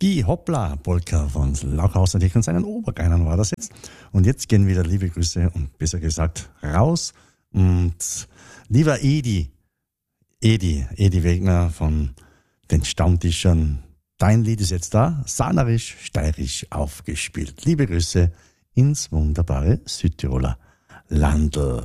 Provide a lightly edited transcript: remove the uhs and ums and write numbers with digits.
Die Hoppla-Polka von Lauchhaus natürlich und seinen Obergeinern war das jetzt. Und jetzt gehen wieder liebe Grüße und besser gesagt raus. Und lieber Edi Wegner von den Stammtischern, dein Lied ist jetzt da, sahnerisch, steirisch aufgespielt. Liebe Grüße ins wunderbare Südtiroler Landl.